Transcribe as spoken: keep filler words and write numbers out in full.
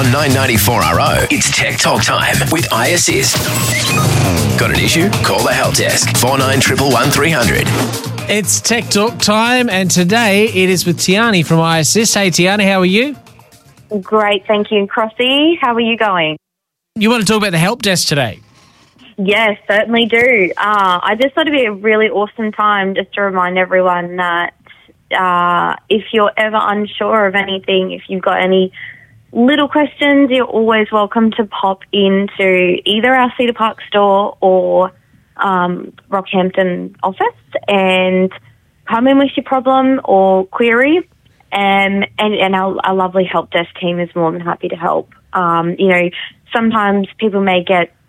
On nine ninety-four R O, it's Tech Talk time with iAssist. Got an issue? Call the help desk. four nine one one one three hundred. It's Tech Talk time, and today it is with Tiani from iAssist. Hey, Tiani, how are you? Great, thank you. Crossy, how are you going? You want to talk about the help desk today? Yes, certainly do. Uh, I just thought it'd be a really awesome time just to remind everyone that uh, if you're ever unsure of anything, if you've got any little questions, you're always welcome to pop into either our Cedar Park store or um, Rockhampton office and come in with your problem or query, um, and, and our, our lovely help desk team is more than happy to help. Um, you know, sometimes people may get